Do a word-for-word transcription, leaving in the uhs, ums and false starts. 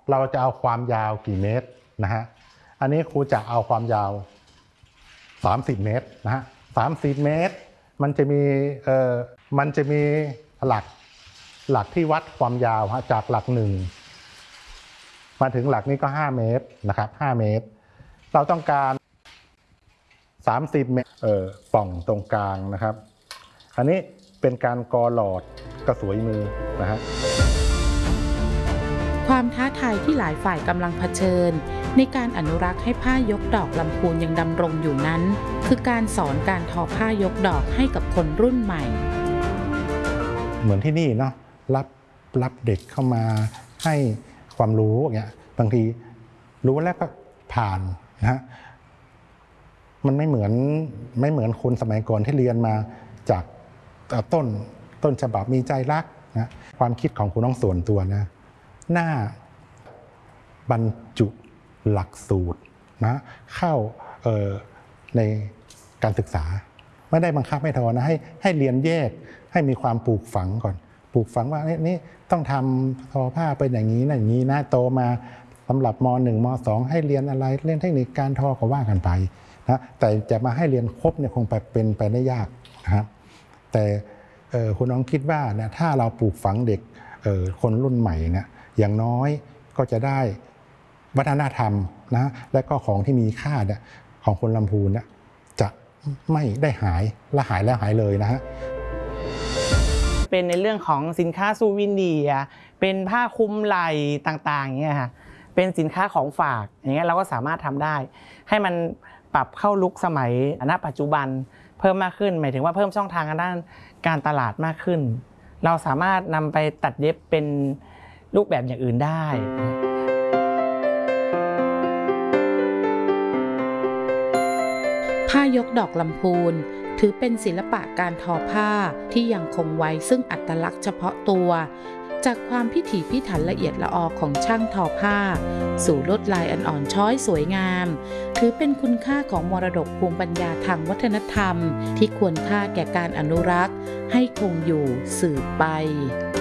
เราจะเอาความยาวกี่เมตรนะฮะอันนี้ครูจะเอาความยาวสามสิบเมตรนะฮะสามสิบเมตรมันจะมีเอ่อมันจะมีหลักหลักที่วัดความยาวฮะจากหลักหนึ่งมาถึงหลักนี้ก็ห้าเมตรนะครับห้าเมตรเราต้องการสามสิบเมตรเอ่อป่องตรงกลางนะครับอันนี้เป็นการกอหลอดกระสวยมือนะฮะความท้าทายที่หลายฝ่ายกำลังเผชิญในการอนุรักษ์ให้ผ้ายกดอกลำพูนยังดำรงอยู่นั้นคือการสอนการทอผ้ายกดอกให้กับคนรุ่นใหม่เหมือนที่นี่เนาะรับรับเด็กเข้ามาให้ความรู้อย่างเงี้ยบางทีรู้แล้วก็ผ่านนะฮะมันไม่เหมือนไม่เหมือนคนสมัยก่อนที่เรียนมาจากต้นต้นฉบับมีใจรักนะความคิดของคุณน้องส่วนตัวนะหน้าบรรจุหลักสูตรนะเข้าในการศึกษาไม่ได้บังคับให้ทอนะให้ให้เรียนแยกให้มีความปลูกฝังก่อนปลูกฝังว่านี่ต้องทำทอผ้าเป็นอย่างนี้นะอย่างนี้นะโตมาสำหรับม หนึ่ง ม สองให้เรียนอะไรเรียนเทคนิคการทอก็ว่ากันไปนะแต่จะมาให้เรียนครบเนี่ยคงไปเป็นไปได้ยากนะครับแต่คุณน้องคิดว่าเนี่ยถ้าเราปลูกฝังเด็กคนรุ่นใหม่เนี่ยอย่างน้อยก็จะได้วัฒนธรรมนะและก็ของที่มีค่าเนี่ยของคนลำพูนเนี่ยจะไม่ได้หายและหายแล้วหายเลยนะฮะเป็นในเรื่องของสินค้าซูวิเนียร์เป็นผ้าคลุมไหล่ต่างๆเนี่ยค่ะเป็นสินค้าของฝากอย่างเงี้ยเราก็สามารถทำได้ให้มันปรับเข้าลุคสมัยณปัจจุบันเพิ่มมากขึ้นหมายถึงว่าเพิ่มช่องทางด้านการตลาดมากขึ้นเราสามารถนำไปตัดเย็บเป็นรูปแบบอย่างอื่นได้ผ้ายกดอกลำพูนถือเป็นศิลปะการทอผ้าที่ยังคงไว้ซึ่งอัตลักษณ์เฉพาะตัวจากความพิถีพิถันละเอียดละออของช่างทอผ้าสู่ลวดลายอันอ่อนช้อยสวยงามถือเป็นคุณค่าของมรดกภูมิปัญญาทางวัฒนธรรมที่ควรค่าแก่การอนุรักษ์ให้คงอยู่สืบไป